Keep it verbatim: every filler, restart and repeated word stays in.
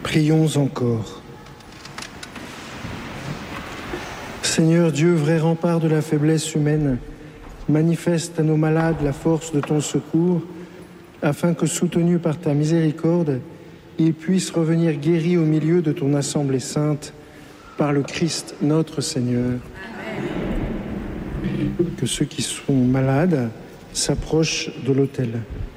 Prions encore. Seigneur Dieu, vrai rempart de la faiblesse humaine, manifeste à nos malades la force de ton secours, afin que, soutenus par ta miséricorde, ils puissent revenir guéris au milieu de ton assemblée sainte, par le Christ notre Seigneur. Amen. Que ceux qui sont malades s'approchent de l'autel.